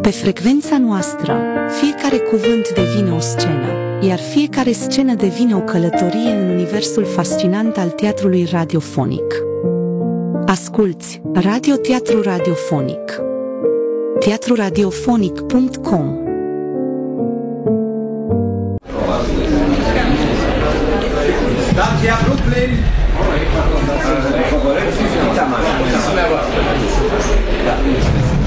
Pe frecvența noastră, fiecare cuvânt devine o scenă, iar fiecare scenă devine o călătorie în universul fascinant al teatrului radiofonic. Asculți Radio-Teatru Radiofonic. teatruradiofonic.com. Stația Brooklyn! Da.